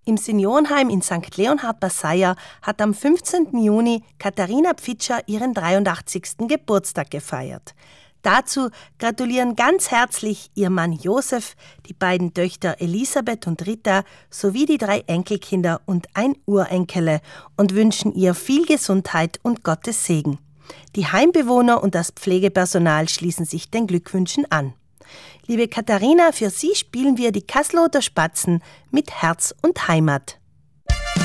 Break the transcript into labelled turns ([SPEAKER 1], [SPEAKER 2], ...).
[SPEAKER 1] Im Seniorenheim in St. Leonhard bei Seier hat am 15. Juni Katharina Pfitscher ihren 83. Geburtstag gefeiert. Dazu gratulieren ganz herzlich ihr Mann Josef, die beiden Töchter Elisabeth und Rita sowie die 3 Enkelkinder und ein Urenkele und wünschen ihr viel Gesundheit und Gottes Segen. Die Heimbewohner und das Pflegepersonal schließen sich den Glückwünschen an. Liebe Katharina, für Sie spielen wir die Kasseloter Spatzen mit Herz und Heimat.